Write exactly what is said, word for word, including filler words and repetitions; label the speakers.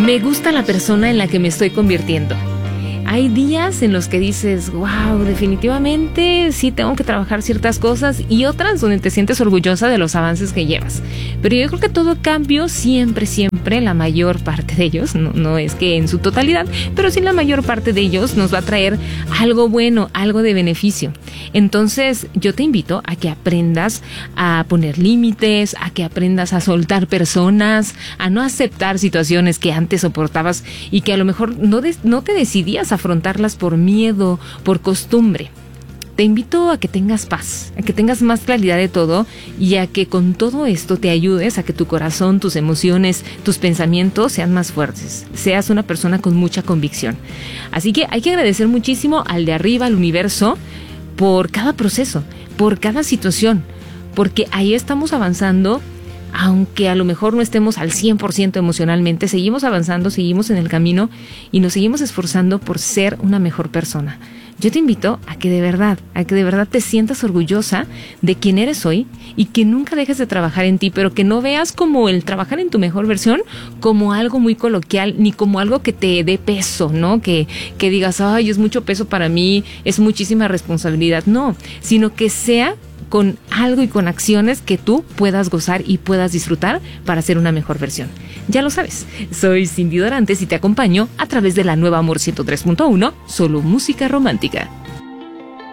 Speaker 1: Me gusta la persona en la que me estoy convirtiendo. Hay días en los que dices, wow, definitivamente sí tengo que trabajar ciertas cosas, y otras donde te sientes orgullosa de los avances que llevas. Pero yo creo que todo cambio, siempre, siempre, la mayor parte de ellos, no, no es que en su totalidad, pero sí la mayor parte de ellos nos va a traer algo bueno, algo de beneficio. Entonces yo te invito a que aprendas a poner límites, a que aprendas a soltar personas, a no aceptar situaciones que antes soportabas y que a lo mejor no, de, no te decidías a afrontarlas por miedo, por costumbre. Te invito a que tengas paz, a que tengas más claridad de todo, y a que con todo esto te ayudes a que tu corazón, tus emociones, tus pensamientos sean más fuertes. Seas una persona con mucha convicción. Así que hay que agradecer muchísimo al de arriba, al universo, por cada proceso, por cada situación, porque ahí estamos avanzando. Aunque a lo mejor no estemos al cien por ciento emocionalmente, seguimos avanzando, seguimos en el camino y nos seguimos esforzando por ser una mejor persona. Yo te invito a que de verdad, a que de verdad te sientas orgullosa de quién eres hoy, y que nunca dejes de trabajar en ti, pero que no veas como el trabajar en tu mejor versión como algo muy coloquial, ni como algo que te dé peso, ¿no? Que, que digas, ay, es mucho peso para mí, es muchísima responsabilidad. No, sino que sea con algo y con acciones que tú puedas gozar y puedas disfrutar para ser una mejor versión. Ya lo sabes, soy Cindy Dorantes y te acompaño a través de la nueva Amor ciento tres punto uno, solo música romántica.